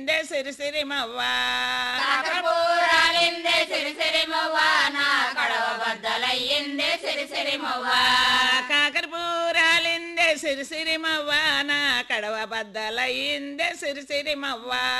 సిరిసిరి మవ్వా కాకరపూరాలిందే సిరిసిరి మవ్వ నా కడవ బద్దలయ్యిందే సిరిసిరి మవ్వ కాకరపూరాలిందే సిరిసిరి మవ్వా నా కడవ బద్దలయ్యిందే సిరిసిరి మవ్వా